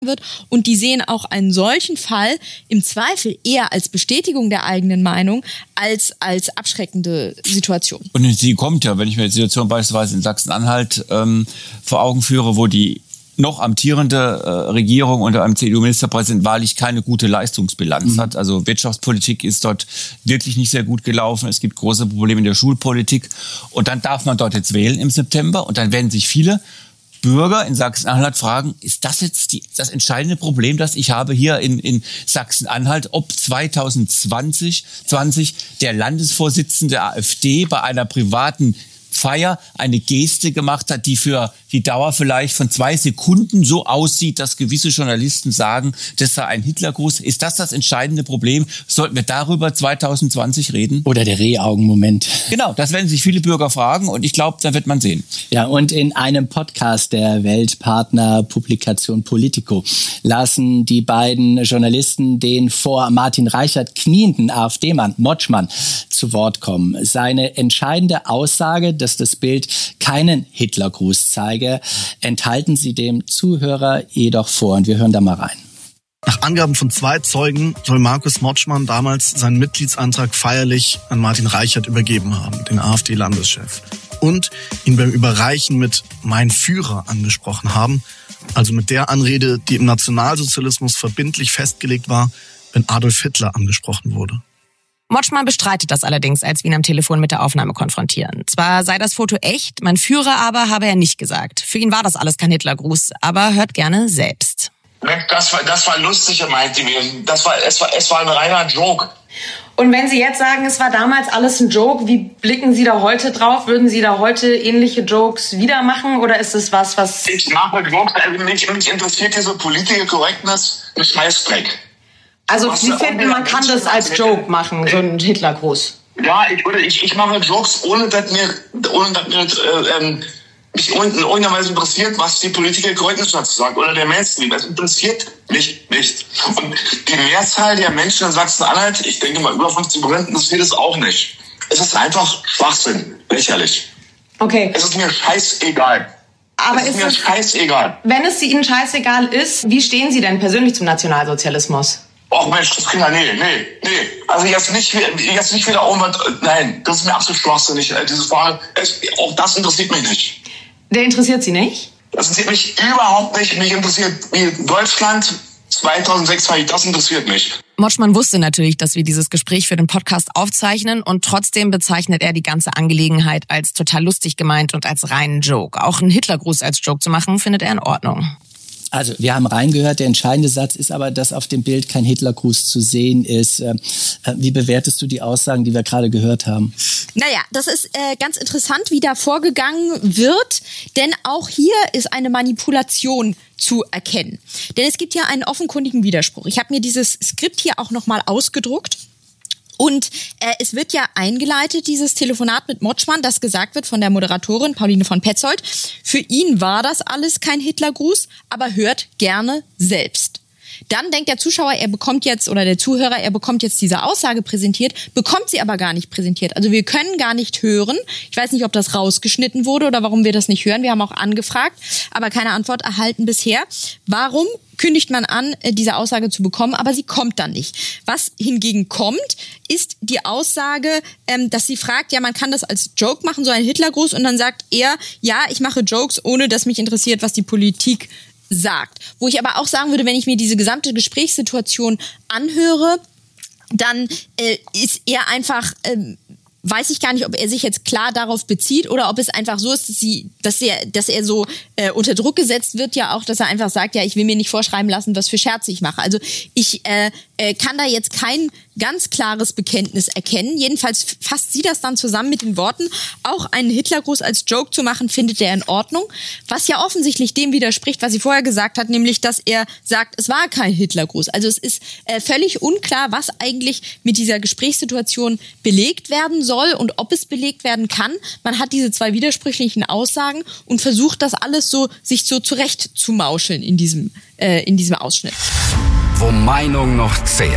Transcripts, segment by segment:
wird. Und die sehen auch einen solchen Fall im Zweifel eher als Bestätigung der eigenen Meinung als abschreckende Situation. Und sie kommt ja, wenn ich mir die Situation beispielsweise in Sachsen-Anhalt vor Augen führe, wo die noch amtierende Regierung unter einem CDU-Ministerpräsidenten wahrlich keine gute Leistungsbilanz hat. Also Wirtschaftspolitik ist dort wirklich nicht sehr gut gelaufen. Es gibt große Probleme in der Schulpolitik. Und dann darf man dort jetzt wählen im September. Und dann werden sich viele Bürger in Sachsen-Anhalt fragen, ist das jetzt das entscheidende Problem, das ich habe hier in Sachsen-Anhalt, ob 2020 der Landesvorsitzende der AfD bei einer privaten Feier eine Geste gemacht hat, die für die Dauer vielleicht von 2 Sekunden so aussieht, dass gewisse Journalisten sagen, das sei ein Hitlergruß. Ist das entscheidende Problem? Sollten wir darüber 2020 reden? Oder der Rehaugen-Moment. Genau, das werden sich viele Bürger fragen und ich glaube, da wird man sehen. Ja, und in einem Podcast der Weltpartner-Publikation Politico lassen die beiden Journalisten den vor Martin Reichert knienden AfD-Mann Motschmann zu Wort kommen. Seine entscheidende Aussage, dass das Bild keinen Hitlergruß zeige, enthalten sie dem Zuhörer jedoch vor. Und wir hören da mal rein. Nach Angaben von 2 Zeugen soll Markus Motschmann damals seinen Mitgliedsantrag feierlich an Martin Reichert übergeben haben, den AfD-Landeschef. Und ihn beim Überreichen mit "Mein Führer" angesprochen haben, also mit der Anrede, die im Nationalsozialismus verbindlich festgelegt war, wenn Adolf Hitler angesprochen wurde. Motschmann bestreitet das allerdings, als wir ihn am Telefon mit der Aufnahme konfrontieren. Zwar sei das Foto echt, mein Führer aber habe er nicht gesagt. Für ihn war das alles kein Hitlergruß, aber hört gerne selbst. Das war lustig gemeint gewesen. Es war ein reiner Joke. Und wenn Sie jetzt sagen, es war damals alles ein Joke, wie blicken Sie da heute drauf? Würden Sie da heute ähnliche Jokes wieder machen oder ist es was... Ich mache Jokes, mich interessiert diese Political Correctness ein Scheißdreck. Also Sie finden, man kann das als Joke machen, so ein Hitlergruß? Ja, ich mache Jokes, ohne dass mich in irgendeiner Weise interessiert, was die Political Correctness dazu sagt oder der Mainstream. Es interessiert mich nicht. Und die Mehrzahl der Menschen in Sachsen-Anhalt, ich denke mal über 50%, interessiert es auch nicht. Es ist einfach Schwachsinn, lächerlich. Okay. Es ist mir scheißegal. Aber ist mir scheißegal. Wenn es Ihnen scheißegal ist, wie stehen Sie denn persönlich zum Nationalsozialismus? Och Mensch, das Kinder, nee. Also jetzt nicht wieder irgendwas, nein, das ist mir absolut schwachsinnig. Diese Frage, auch das interessiert mich nicht. Der interessiert Sie nicht? Das interessiert mich überhaupt nicht. Mich interessiert wie Deutschland 2006, das interessiert mich. Motschmann wusste natürlich, dass wir dieses Gespräch für den Podcast aufzeichnen und trotzdem bezeichnet er die ganze Angelegenheit als total lustig gemeint und als reinen Joke. Auch einen Hitlergruß als Joke zu machen, findet er in Ordnung. Also wir haben reingehört, der entscheidende Satz ist aber, dass auf dem Bild kein Hitlergruß zu sehen ist. Wie bewertest du die Aussagen, die wir gerade gehört haben? Naja, das ist ganz interessant, wie da vorgegangen wird, denn auch hier ist eine Manipulation zu erkennen. Denn es gibt ja einen offenkundigen Widerspruch. Ich habe mir dieses Skript hier auch nochmal ausgedruckt. Und es wird ja eingeleitet, dieses Telefonat mit Motschmann, das gesagt wird von der Moderatorin Pauline von Petzold. Für ihn war das alles kein Hitlergruß, aber hört gerne selbst. Dann denkt der Zuschauer, er bekommt jetzt diese Aussage präsentiert, bekommt sie aber gar nicht präsentiert. Also wir können gar nicht hören. Ich weiß nicht, ob das rausgeschnitten wurde oder warum wir das nicht hören. Wir haben auch angefragt, aber keine Antwort erhalten bisher. Warum kündigt man an, diese Aussage zu bekommen, aber sie kommt dann nicht. Was hingegen kommt, ist die Aussage, dass sie fragt, ja, man kann das als Joke machen, so ein Hitlergruß, und dann sagt er, ja, ich mache Jokes, ohne dass mich interessiert, was die Politik sagt. Wo ich aber auch sagen würde, wenn ich mir diese gesamte Gesprächssituation anhöre, dann ist er einfach, weiß ich gar nicht, ob er sich jetzt klar darauf bezieht oder ob es einfach so ist, dass er so unter Druck gesetzt wird, ja auch, dass er einfach sagt, ja, ich will mir nicht vorschreiben lassen, was für Scherze ich mache. Also ich kann da jetzt kein ganz klares Bekenntnis erkennen. Jedenfalls fasst sie das dann zusammen mit den Worten, auch einen Hitlergruß als Joke zu machen, findet er in Ordnung. Was ja offensichtlich dem widerspricht, was sie vorher gesagt hat, nämlich, dass er sagt, es war kein Hitlergruß. Also es ist völlig unklar, was eigentlich mit dieser Gesprächssituation belegt werden soll und ob es belegt werden kann. Man hat diese 2 widersprüchlichen Aussagen und versucht, das alles sich so zurecht zu mauscheln in diesem Ausschnitt. Wo Meinung noch zählt.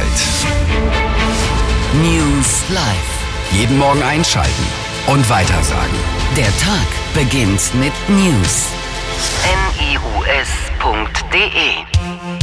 News Live. Jeden Morgen einschalten und weitersagen. Der Tag beginnt mit News. news.de